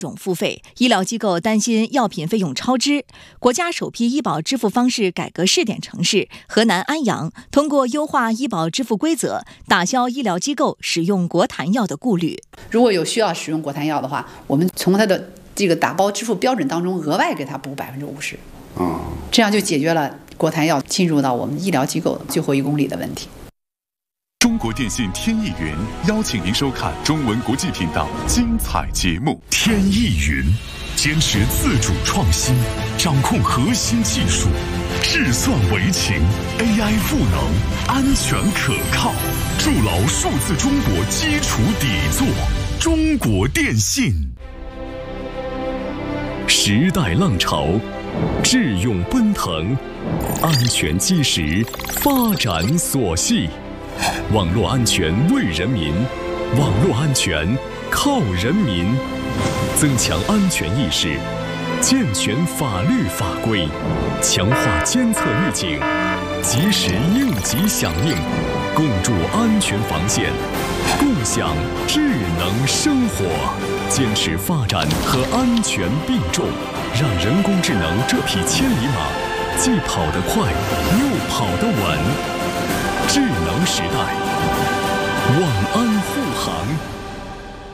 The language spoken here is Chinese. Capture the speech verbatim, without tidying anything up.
种付费，医疗机构担心药品费用超支。国家首批医保支付方式改革试点城市河南安阳，通过优化医保支付规则，打消医疗机构使用国谈药的顾虑。 如果有需要使用国谈药的话，我们从它的这个打包支付标准当中额外给它补百分之五十，这样就解决了国谈药进入到我们医疗机构最后一公里的问题。 中国电信天翼云邀请您收看中文国际频道精彩节目。 天翼云坚持自主创新，掌控核心技术，智算为情 ，A I 赋能，安全可靠，筑牢数字中国基础底座。中国电信。时代浪潮，智勇奔腾，安全基石，发展所系。网络安全为人民，网络安全靠人民。增强安全意识，健全法律法规，强化监测预警，及时应急响应，共筑安全防线，共享智能生活。坚持发展和安全并重，让人工智能这匹千里马既跑得快，又跑得稳。智能时代，网安护航。